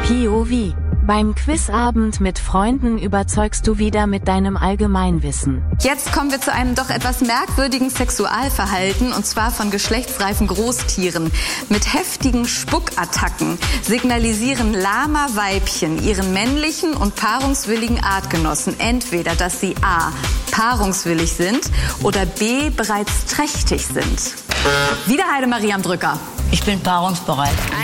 POV. Beim Quizabend mit Freunden überzeugst du wieder mit deinem Allgemeinwissen. Jetzt kommen wir zu einem doch etwas merkwürdigen Sexualverhalten, und zwar von geschlechtsreifen Großtieren. Mit heftigen Spuckattacken signalisieren Lama-Weibchen ihren männlichen und paarungswilligen Artgenossen entweder, dass sie a. paarungswillig sind oder b. bereits trächtig sind. Wieder Heidemarie am Drücker. Ich bin paarungsbereit.